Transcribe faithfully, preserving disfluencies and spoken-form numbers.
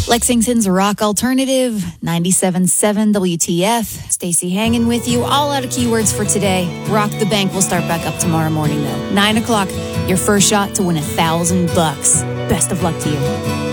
Lexington's Rock Alternative, ninety-seven point seven W T F. Stacy hanging with you. All out of keywords for today. Rock the Bank will start back up tomorrow morning, though. Nine o'clock, your first shot to win a thousand bucks. Best of luck to you.